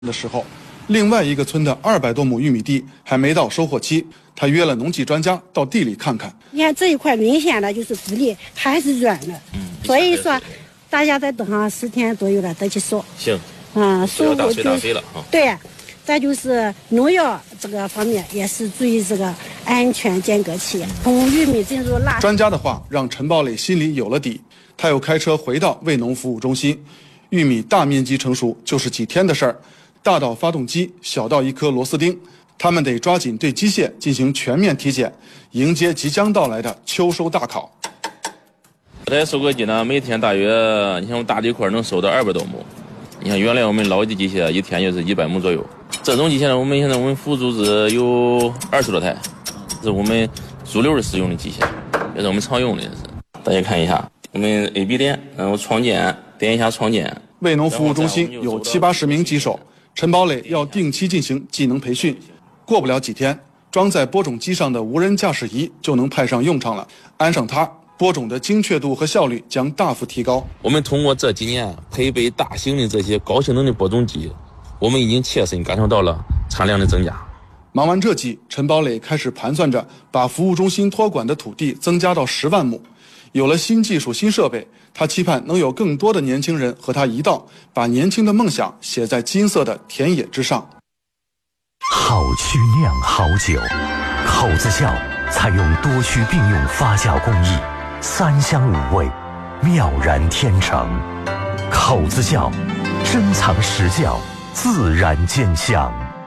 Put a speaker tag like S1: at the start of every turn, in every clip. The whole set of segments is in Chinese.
S1: 的时候，另外一个村的200多亩玉米地还没到收获期，他约了农技专家到地里看看。
S2: 你看这一块明显的就是地里还是软的，所以说大家再等上10天左右了再去收。
S3: 行，
S2: 收获
S3: 大水大肥了啊。
S2: 对，再就是农药这个方面也是注意这个安全间隔期，从玉米进入腊。
S1: 专家的话让陈宝磊心里有了底，他又开车回到卫农服务中心。玉米大面积成熟就是几天的事儿，大到发动机，小到一颗螺丝钉，他们得抓紧对机械进行全面体检，迎接即将到来的秋收大考。
S3: 这台收割机呢，每天大约，你像我大的一块能收到200多亩。你看原来我们老的机械一天就是100亩左右，这种机械呢，我们现在服务组织有20多台，这是我们主流的使用的机械，也是我们常用的。大家看一下，我们 AB 点，然后创建，点一下创建。
S1: 卫农服务中心有70-80名机手，陈宝磊要定期进行技能培训。过不了几天，装在播种机上的无人驾驶仪就能派上用场了。安上它，播种的精确度和效率将大幅提高。
S3: 我们通过这几年配备大型的这些高性能的播种机，我们已经切身感受到了产量的增加。
S1: 忙完这季，陈宝磊开始盘算着把服务中心托管的土地增加到10万亩。有了新技术、新设备，他期盼能有更多的年轻人和他一道，把年轻的梦想写在金色的田野之上。
S4: 好曲酿好酒，口子窖采用多区并用发酵工艺，3香5味，妙然天成。口子窖，珍藏实窖，自然见香。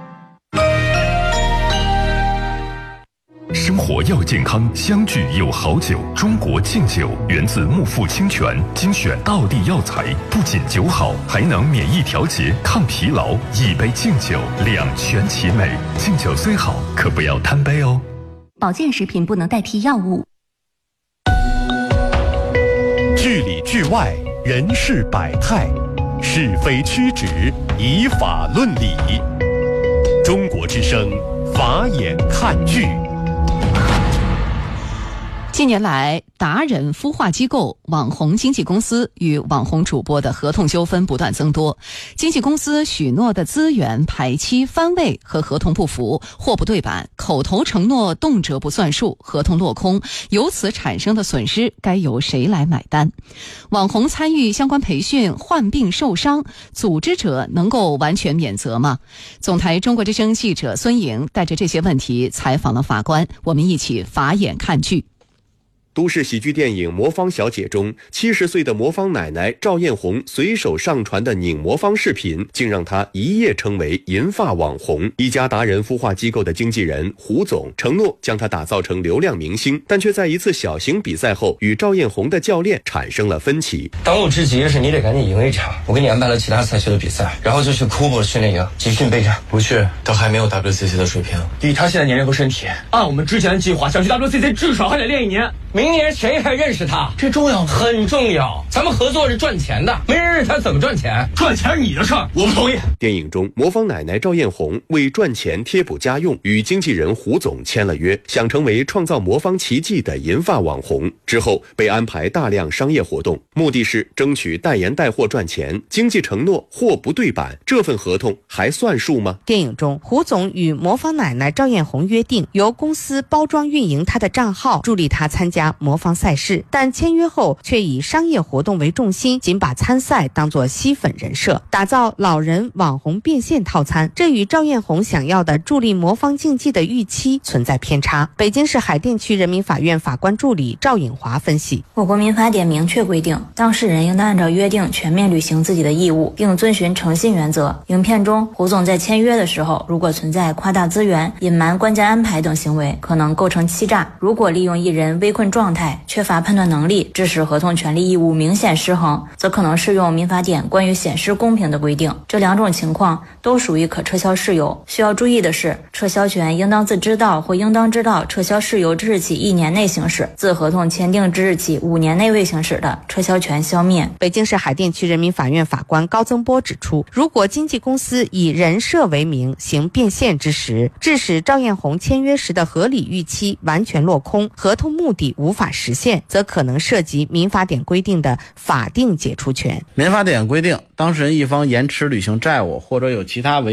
S5: 生活要健康，相聚有好酒。中国敬酒源自木富清泉，精选道地药材，不仅酒好，还能免疫调节、抗疲劳。一杯敬酒，两全其美。敬酒虽好，可不要贪杯哦。
S6: 保健食品不能代替药物。
S4: 剧里剧外，人事百态，是非曲直，以法论理。中国之声，法眼看剧。
S7: 近年来，达人孵化机构、网红经纪公司与网红主播的合同纠纷不断增多，经纪公司许诺的资源排期翻位和合同不符，货不对版，口头承诺动辄不算数，合同落空，由此产生的损失该由谁来买单？网红参与相关培训患病受伤，组织者能够完全免责吗？总台中国之声记者孙莹带着这些问题采访了法官，我们一起法眼看剧。
S8: 都市喜剧电影《魔方小姐》中，70岁的魔方奶奶赵艳红随手上传的拧魔方视频，竟让她一夜成为银发网红。一家达人孵化机构的经纪人胡总承诺将她打造成流量明星，但却在一次小型比赛后与赵艳红的教练产生了分歧。
S9: 当务之急是你得赶紧赢一场，我给你安排了其他赛区的比赛，然后就去库珀训练营集训备战。
S10: 不去，他还没有 WCC 的水平。
S9: 以他现在年龄和身体，按我们之前的计划，想去 WCC 至少还得练1年。明年谁还认识他？
S10: 这重要吗？
S9: 很重要。咱们合作是赚钱的，没人认识他怎么赚钱？赚钱是你的事儿，我不同意。
S8: 电影中，魔方奶奶赵艳红为赚钱贴补家用，与经纪人胡总签了约，想成为创造魔方奇迹的银发网红。之后被安排大量商业活动，目的是争取代言带货赚钱。经济承诺货不对版，这份合同还算数吗？
S11: 电影中，胡总与魔方奶奶赵艳红约定，由公司包装运营他的账号，助力他参加魔方赛事，但签约后却以商业活动为重心，仅把参赛当作吸粉人设，打造老人网红变现套餐，这与赵艳红想要的助力魔方竞技的预期存在偏差。北京市海淀区人民法院法官助理赵颖华分析，
S12: 我国民法典明确规定，当事人应当按照约定全面履行自己的义务，并遵循诚信原则。影片中，胡总在签约的时候，如果存在夸大资源、隐瞒关键安排等行为，可能构成欺诈。如果利用一人危困状态，缺乏判断能力，致使合同权利义务明显失衡，则可能适用民法典关于显示公平的规定。这2种情况都属于可撤销事由。需要注意的是，撤销权应当自知道或应当知道撤销事由之日起1年内行使，自合同签订之日起5年内未行使的，撤销权消灭。
S11: 北京市海淀区人民法院法官高增波指出，如果经纪公司以人设为名行变现之实，致使赵艳红签约时的合理预期完全落空，合同目的无无法实现，则可能涉及民法典规定的法定解除权。
S13: 民法典规定，当事人一方延迟履行债务或者有其他违